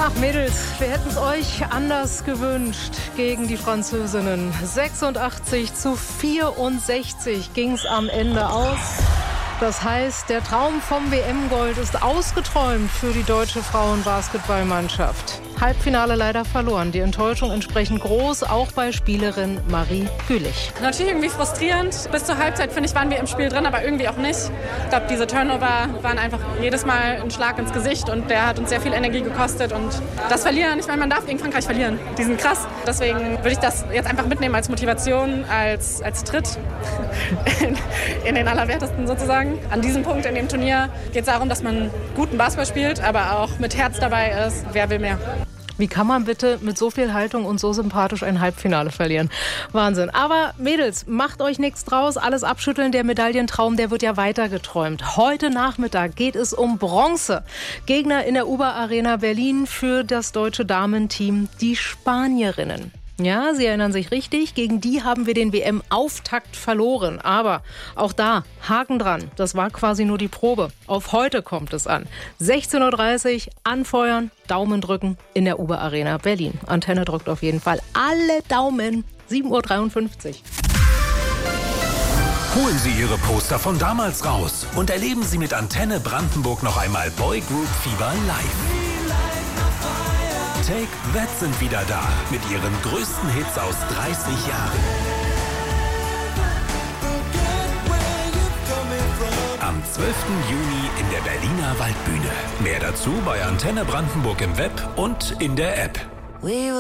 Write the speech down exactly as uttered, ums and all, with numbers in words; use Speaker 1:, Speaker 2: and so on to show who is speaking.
Speaker 1: Ach Mädels, wir hätten es euch anders gewünscht gegen die Französinnen. sechsundachtzig zu vierundsechzig ging es am Ende aus. Das heißt, der Traum vom W M-Gold ist ausgeträumt für die deutsche Frauenbasketballmannschaft. Halbfinale leider verloren. Die Enttäuschung entsprechend groß, auch bei Spielerin Marie Gülich.
Speaker 2: Natürlich irgendwie frustrierend. Bis zur Halbzeit, finde ich, waren wir im Spiel drin, aber irgendwie auch nicht. Ich glaube, diese Turnover waren einfach jedes Mal ein Schlag ins Gesicht und der hat uns sehr viel Energie gekostet. Und das Verlieren, ich meine, man darf gegen Frankreich verlieren. Die sind krass. Deswegen würde ich das jetzt einfach mitnehmen als Motivation, als, als Tritt in, in den Allerwertesten sozusagen. An diesem Punkt in dem Turnier geht es darum, dass man guten Basketball spielt, aber auch mit Herz dabei ist. Wer will mehr?
Speaker 1: Wie kann man bitte mit so viel Haltung und so sympathisch ein Halbfinale verlieren? Wahnsinn. Aber Mädels, macht euch nichts draus. Alles abschütteln, der Medaillentraum, der wird ja weiter geträumt. Heute Nachmittag geht es um Bronze. Gegner in der Uber Arena Berlin für das deutsche Damenteam, die Spanierinnen. Ja, Sie erinnern sich richtig, gegen die haben wir den W M-Auftakt verloren. Aber auch da, Haken dran, das war quasi nur die Probe. Auf heute kommt es an. sechzehn Uhr dreißig, anfeuern, Daumen drücken in der Uber Arena Berlin. Antenne drückt auf jeden Fall alle Daumen. sieben Uhr dreiundfünfzig.
Speaker 3: Holen Sie Ihre Poster von damals raus und erleben Sie mit Antenne Brandenburg noch einmal Boy Group Fieber live. Take That sind wieder da mit ihren größten Hits aus dreißig Jahren. Am zwölften Juni in der Berliner Waldbühne. Mehr dazu bei Antenne Brandenburg im Web und in der App.